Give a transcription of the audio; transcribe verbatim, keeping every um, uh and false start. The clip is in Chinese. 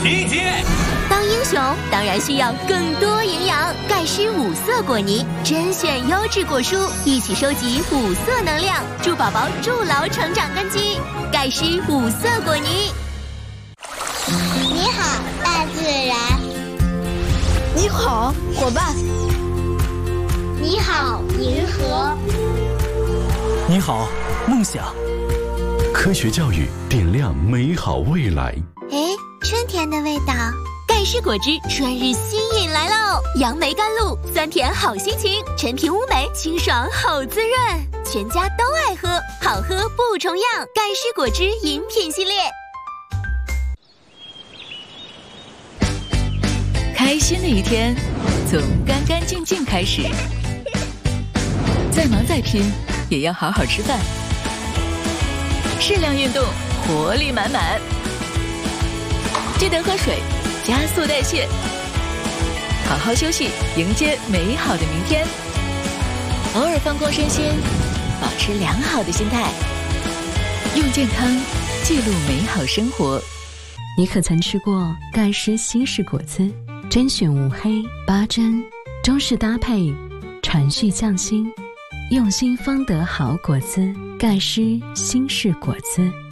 理解。 当英雄当然需要更多营养，钙湿五色果泥，甄选优质果蔬，一起收集五色能量，助宝宝筑牢成长根基。钙湿五色果泥。 你好，大自然。 你好，伙伴。 你好，银河。 你好，梦想。 科学教育点亮美好未来。 哎，春天的味道。钙湿果汁春日新饮来喽！杨梅甘露，酸甜好心情，陈皮乌梅，清爽好滋润，全家都爱喝，好喝不重样。钙湿果汁饮品系列。 开心的一天，从干干净净开始。再忙再拼，也要好好吃饭。适量运动，活力满满。记得喝水，加速代谢。好好休息，迎接美好的明天。偶尔放空身心，保持良好的心态。用健康记录美好生活。 你可曾吃过钙湿稀释果汁？甄选五黑八珍，中式搭配，传续匠心，用心方得好果汁。钙湿稀释果汁。